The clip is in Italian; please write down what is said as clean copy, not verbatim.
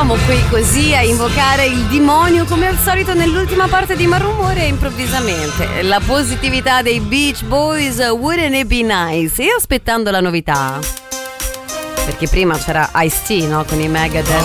siamo qui così a invocare il demonio come al solito nell'ultima parte di Malumore e improvvisamente la positività dei Beach Boys, Wouldn't It Be Nice? E aspettando la novità, perché prima c'era Ice-T, no? Con i Megadeth.